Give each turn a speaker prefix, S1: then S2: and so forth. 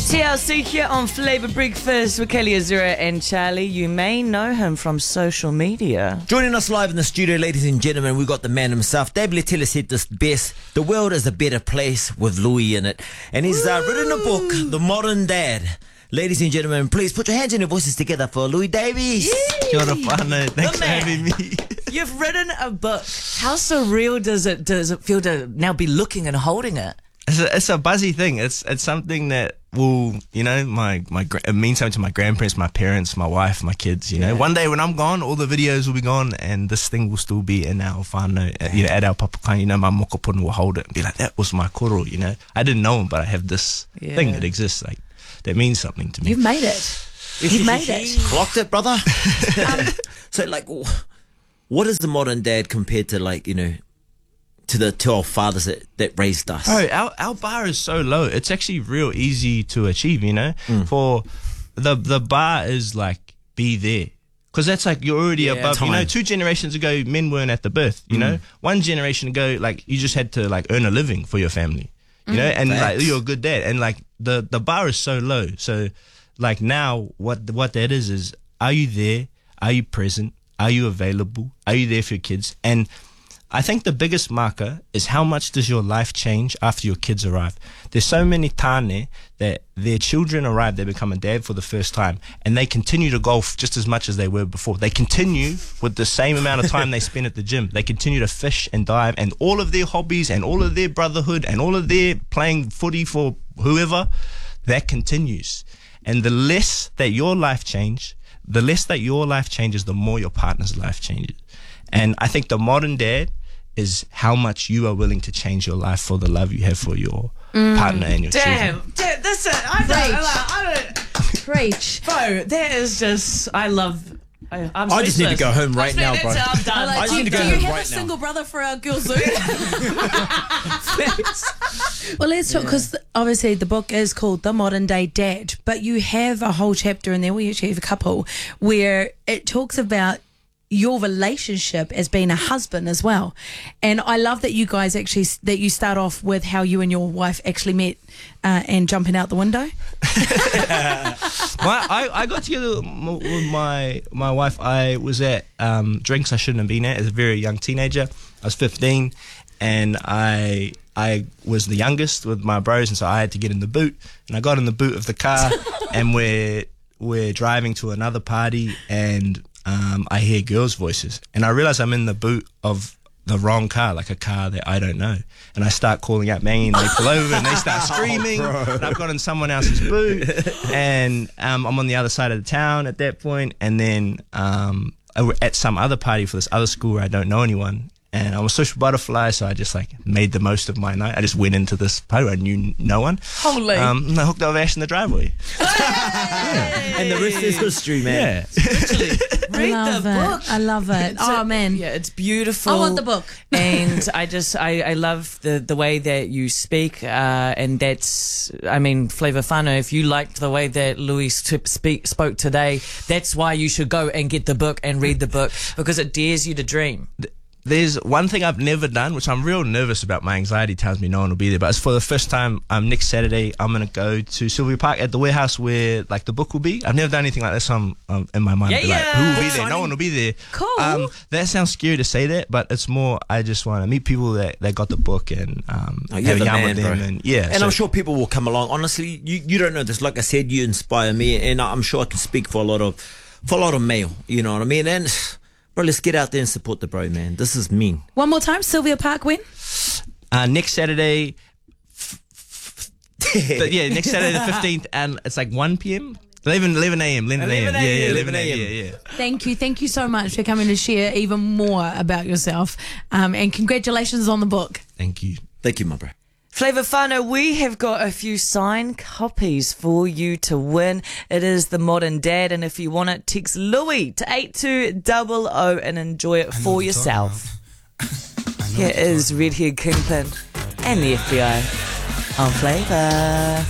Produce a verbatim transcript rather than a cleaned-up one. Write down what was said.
S1: T L C here on Flavour Breakfast with Kelly Azura and Charlie. You may know him from social media.
S2: Joining us live in the studio, ladies and gentlemen, we got the man himself. Dave Letela said this best: the world is a better place with Louis in it. And he's uh, written a book, The Modern Dad. Ladies and gentlemen, please put your hands and your voices together for Louis Davies.
S3: Kia ora whānau. Thanks for having me.
S1: You've written a book. How surreal does it does it feel to now be looking and holding it?
S3: It's a, it's a buzzy thing. It's it's something that will, you know, my my it means something to my grandparents, my parents, my wife, my kids. You know, yeah. One day when I'm gone, all the videos will be gone, and this thing will still be in our whānau, yeah. you know, at our papakai. You know, my mokopuna will hold it and be like, that was my koro. You know, I didn't know him, but I have this yeah. thing that exists. Like that means something to me.
S4: You've made it. You've made it.
S2: Clocked it, brother. um, so, like, what is the modern dad compared to, like, you know, to the to our fathers that, that raised us?
S3: Oh, our our bar is so low. It's actually real easy to achieve, you know. Mm. For the the bar is like be there, because that's like you're already yeah, above. Time. You know, two generations ago, men weren't at the birth. You mm. know, one generation ago, like you just had to like earn a living for your family. You mm. know, and Facts. like you're a good dad, and like the the bar is so low. So, like now, what what that is is, are you there? Are you present? Are you available? Are you there for your kids? And I think the biggest marker is how much does your life change after your kids arrive. There's so many tāne that their children arrive, they become a dad for the first time, and they continue to golf just as much as they were before. They continue with the same amount of time they spend at the gym. They continue to fish and dive, and all of their hobbies and all of their brotherhood and all of their playing footy for whoever, that continues. And the less that your life change, the less that your life changes, the more your partner's life changes. And I think the modern dad is how much you are willing to change your life for the love you have for your mm, partner and your
S1: damn,
S3: children.
S1: Damn, that's it. I don't, I don't,
S4: Preach.
S1: Bro, that is just, I love, I, I'm
S2: I just need to go home right now, bro.
S1: I'm done.
S4: Like,
S2: I just need to go
S4: do
S2: home
S4: you have
S2: right
S4: a single
S2: now.
S4: brother for our girl Zoo? Well, let's talk, because yeah. obviously the book is called The Modern Day Dad, but you have a whole chapter in there, we actually have a couple, where it talks about your relationship as being a husband as well. And I love that you guys actually, that you start off with how you and your wife actually met uh, and jumping out the window.
S3: my, I, I got together with my my wife. I was at um, drinks I shouldn't have been at as a very young teenager. I was fifteen, and I I was the youngest with my bros, and so I had to get in the boot. And I got in the boot of the car, and we're we're driving to another party, and Um, I hear girls' voices, and I realize I'm in the boot of the wrong car, like a car that I don't know. And I start calling out Maggie, and they pull over, and they start screaming, oh, and I've got in someone else's boot, and um, I'm on the other side of the town at that point, and then um, at some other party for this other school where I don't know anyone. And I'm a social butterfly, so I just like made the most of my night. I just went into this party where I knew no one.
S1: Holy.
S3: Um, and I hooked up with Ash in the driveway.
S2: Yeah. And the rest is history, man.
S3: Yeah.
S1: Literally. Read
S4: I love
S1: the
S4: it.
S1: book.
S4: I love it.
S1: It's
S4: oh,
S1: a,
S4: man.
S1: Yeah, it's beautiful.
S4: I want the book.
S1: And I just, I, I love the, the way that you speak. Uh, and that's, I mean, Flavour Whānau, if you liked the way that Louis speak, spoke today, that's why you should go and get the book and read the book, because it dares you to dream.
S3: There's one thing I've never done, which I'm real nervous about. My anxiety tells me no one will be there, but it's for the first time. Um, next Saturday, I'm going to go to Sylvia Park at the warehouse where like the book will be. I've never done anything like this, so I'm um, in my mind
S1: yeah,
S3: be like,
S1: yeah.
S3: who will be there? No one will be there.
S4: Cool.
S3: Um, that sounds scary to say that, but it's more, I just want to meet people that, that got the book and um,
S2: oh,
S3: have a yarn
S2: man,
S3: with them.
S2: Bro.
S3: And, yeah,
S2: and
S3: so.
S2: I'm sure people will come along. Honestly, you, you don't know this. Like I said, you inspire me, and I'm sure I can speak for a lot of for a lot of male. You know what I mean? And bro, let's get out there and support the bro, man. This is mean.
S4: One more time, Sylvia Park, when?
S3: Uh, next Saturday, f- f- f- yeah, next Saturday the fifteenth, and it's like one p.m. eleven, eleven a.m. eleven a.m. Yeah, yeah, eleven a.m. Yeah, yeah.
S4: Thank you. Thank you so much for coming to share even more about yourself. Um, and congratulations on the book.
S3: Thank you.
S2: Thank you, my bro.
S1: Flavour Whānau, we have got a few signed copies for you to win. It is The Modern Dad, and if you want it, text Louis to eight two zero zero and enjoy it for yourself. Here is Redhead Kingpin and the F B I on Flavour.